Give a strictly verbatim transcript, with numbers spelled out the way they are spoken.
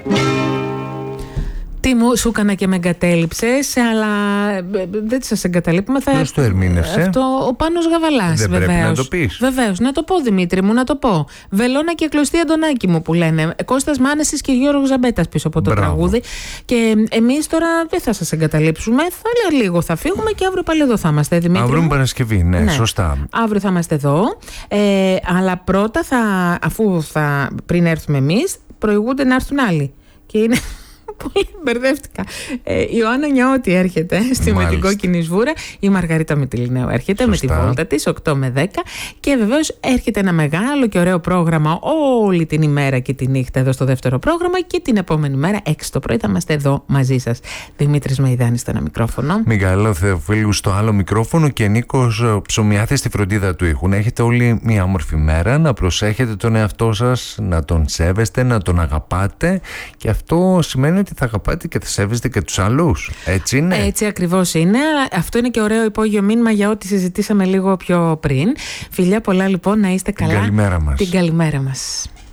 Τι μου σου έκανα και με εγκατέλειψες, αλλά δεν σας εγκαταλείπουμε. Ποιος το ερμήνευσε? Αυτό, ο Πάνος Γαβαλάς. Δεν βεβαίως. πρέπει να το πεις? Βεβαίως, να το πω Δημήτρη μου, να το πω. Βελώνα και κλωστή Αντωνάκη μου που λένε. Κώστας Μάνεσης και Γιώργος Ζαμπέτας πίσω από το Μπράβο. τραγούδι. Και εμείς τώρα δεν θα σας εγκαταλείψουμε. Θα λέω λίγο θα φύγουμε και αύριο πάλι εδώ θα είμαστε, Δημήτρη. Αύριο μου. Παρασκευή, ναι, ναι, σωστά. Αύριο θα είμαστε εδώ. Ε, αλλά πρώτα θα, αφού θα, πριν έρθουμε εμείς, προηγούνται να έρθουν άλλοι. Και είναι. Πολύ μπερδεύτηκα. Ε, η Ιωάννα Νιώτη έρχεται στη με την κόκκινη σβούρα. Η Μαργαρίτα Μητυλινέου έρχεται. Σωστά. Με τη βόλτα της οκτώ με δέκα. Και βεβαίως έρχεται ένα μεγάλο και ωραίο πρόγραμμα όλη την ημέρα και τη νύχτα εδώ στο δεύτερο πρόγραμμα. Και την επόμενη μέρα έξι το πρωί θα είμαστε εδώ μαζί σας. Δημήτρης Μεϊδάνης στο ένα μικρόφωνο. Μιγάλο Θεοφίλου στο άλλο μικρόφωνο και Νίκος Ψωμιάθης στη φροντίδα του ήχου. Να έχετε όλοι μια όμορφη μέρα, να προσέχετε τον εαυτό σας, να τον σέβεστε, να τον αγαπάτε. Και αυτό σημαίνει ότι θα αγαπάτε και θα σέβεστε και τους άλλους. Έτσι είναι. Έτσι ακριβώς είναι. Αυτό είναι και ωραίο υπόγειο μήνυμα για ό,τι συζητήσαμε λίγο πιο πριν. Φιλιά πολλά λοιπόν, να είστε καλά. Την καλημέρα μας. Την καλημέρα μας.